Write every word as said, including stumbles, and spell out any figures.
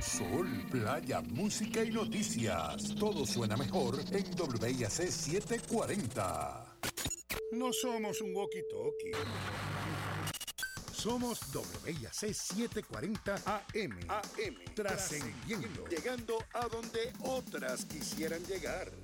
Sol, playa, música y noticias. Todo suena mejor en W I A C setecientos cuarenta. No somos un walkie-talkie. Somos W I A C setecientos cuarenta A M. A M. Trascendiendo. Llegando a donde otras quisieran llegar.